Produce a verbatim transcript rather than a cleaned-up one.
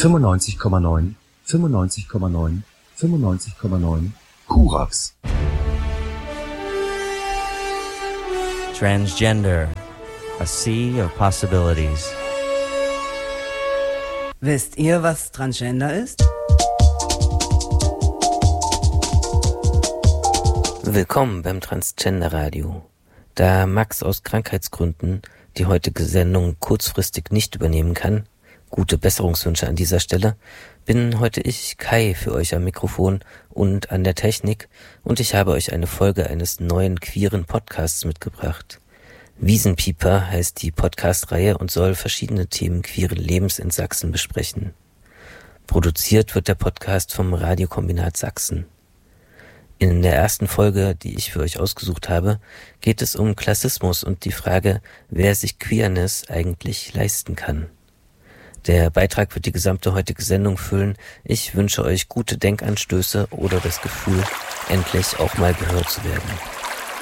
fünfundneunzig Komma neun, fünfundneunzig Komma neun, fünfundneunzig Komma neun, Korax. Transgender, a sea of possibilities. Wisst ihr, was Transgender ist? Willkommen beim Transgender Radio. Da Max aus Krankheitsgründen die heutige Sendung kurzfristig nicht übernehmen kann, gute Besserungswünsche an dieser Stelle, bin heute ich, Kai, für euch am Mikrofon und an der Technik und ich habe euch eine Folge eines neuen queeren Podcasts mitgebracht. Wiesenpieper heißt die Podcast-Reihe und soll verschiedene Themen queeren Lebens in Sachsen besprechen. Produziert wird der Podcast vom Radiokombinat Sachsen. In der ersten Folge, die ich für euch ausgesucht habe, geht es um Klassismus und die Frage, wer sich Queerness eigentlich leisten kann. Der Beitrag wird die gesamte heutige Sendung füllen. Ich wünsche euch gute Denkanstöße oder das Gefühl, endlich auch mal gehört zu werden.